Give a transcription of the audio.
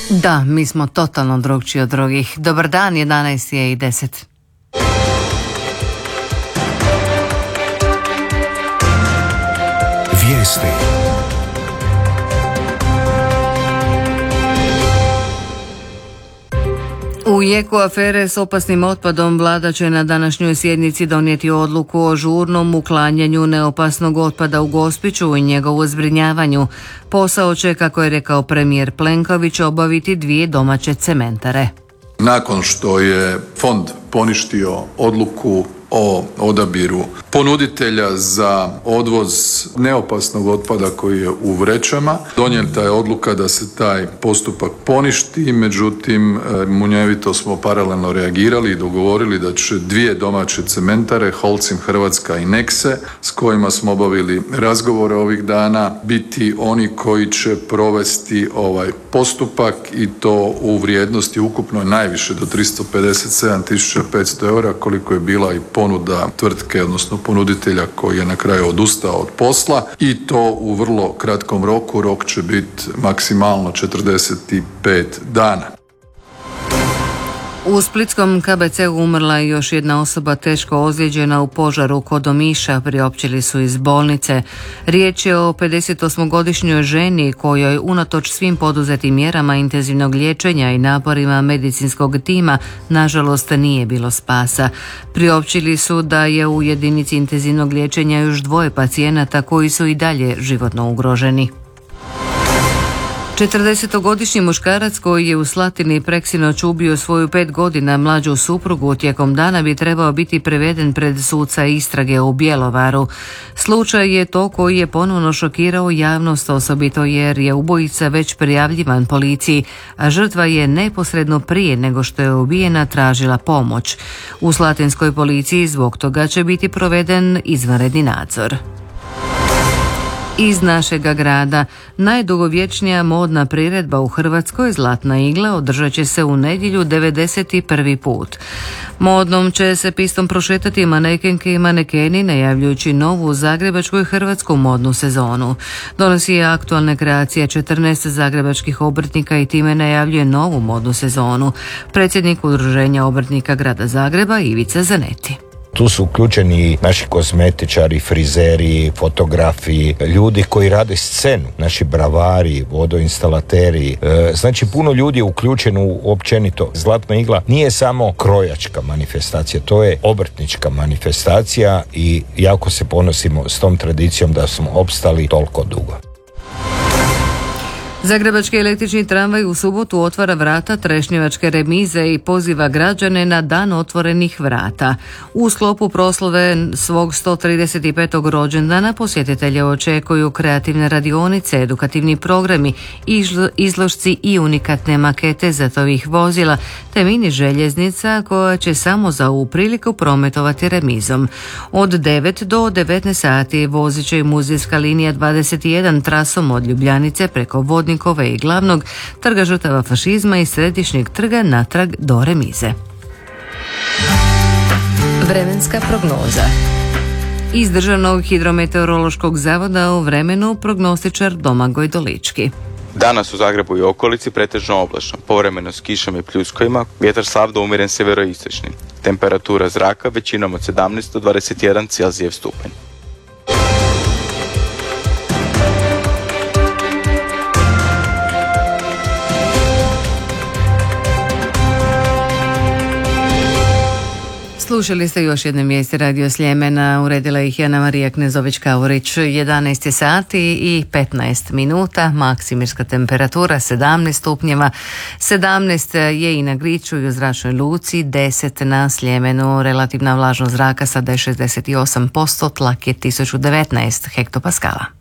Da, mi smo totalno drugčiji od drugih. Dobar dan, 11 je i 10. Vijesti. U jeku afere s opasnim otpadom vlada će na današnjoj sjednici donijeti odluku o žurnom uklanjanju neopasnog otpada u Gospiću i njegovu zbrinjavanju. Posao će, kako je rekao premijer Plenković, obaviti 2 domaće cementare. Nakon što je fond poništio odluku o odabiru ponuditelja za odvoz neopasnog otpada koji je u vrećama, donijeta je odluka da se taj postupak poništi, međutim munjevito smo paralelno reagirali i dogovorili da će 2 domaće cementare, Holcim Hrvatska i Nexe, s kojima smo obavili razgovore ovih dana, biti oni koji će provesti ovaj postupak i to u vrijednosti ukupno najviše do 357.500 eura, koliko je bila i ponuda tvrtke, odnosno ponuditelja koji je na kraju odustao od posla, i to u vrlo kratkom roku. Rok će biti maksimalno 45 dana. U splitskom KBC-u umrla je još jedna osoba teško ozlijeđena u požaru kod Omiša, priopćili su iz bolnice. Riječ je o 58-godišnjoj ženi kojoj unatoč svim poduzetim mjerama intenzivnog liječenja i naporima medicinskog tima nažalost nije bilo spasa. Priopćili su da je u jedinici intenzivnog liječenja još 2 pacijenata koji su i dalje životno ugroženi. 40-godišnji muškarac koji je u Slatini preksinoć ubio svoju 5 godina mlađu suprugu tijekom dana bi trebao biti priveden pred suca istrage u Bjelovaru. Slučaj je to koji je ponovno šokirao javnost, osobito jer je ubojica već prijavljivan policiji, a žrtva je neposredno prije nego što je ubijena tražila pomoć. U slatinskoj policiji zbog toga će biti proveden izvanredni nadzor. Iz našega grada najdugovječnija modna priredba u Hrvatskoj, Zlatna igla, održat će se u nedjelju 91. put. Modnom će se pistom prošetati manekenke i manekeni, najavljujući novu zagrebačku i hrvatsku modnu sezonu. Donosi je aktualne kreacije 14 zagrebačkih obrtnika i time najavljuje novu modnu sezonu. Predsjednik Udruženja obrtnika grada Zagreba Ivica Zanetti. Tu su uključeni naši kozmetičari, frizeri, fotografi, ljudi koji rade scenu, naši bravari, vodoinstalateri. Znači puno ljudi je uključeno u općenito. Zlatna igla nije samo krojačka manifestacija, to je obrtnička manifestacija i jako se ponosimo s tom tradicijom da smo opstali toliko dugo. Zagrebački električni tramvaj u subotu otvara vrata Trešnjevačke remize i poziva građane na dan otvorenih vrata. U sklopu proslave svog 135. rođendana posjetitelje očekuju kreativne radionice, edukativni programi, izložci i unikatne makete zatovih vozila, te mini željeznica koja će samo za ovu priliku prometovati remizom. Od 9 do 19 sati vozit će i muzejska linija 21 trasom od Ljubljanice preko Vodnikove i Glavnog, Trga žrtava fašizma i Središnjeg trga natrag do remize. Vremenska prognoza. Iz Državnog hidrometeorološkog zavoda o vremenu prognostičar Domagoj Dolički. Danas u Zagrebu i okolici pretežno oblačno, povremeno s kišom i pljuskojima, vjetar slab do umjeren sjeveroistočni. Temperatura zraka većinom od 17 do 21 Celzijev stupanj. Slušali ste još jedne vijesti Radio Sljemena, uredila ih je Ana Marija Knezović-Kaurić. 11 sati i 15 minuta, maksimirska temperatura 17 stupnjeva, 17 je i na Griču i u zračnoj luci, 10 na Sljemenu, relativna vlažnost zraka sada je 68%, tlak je 1019 hektopaskala.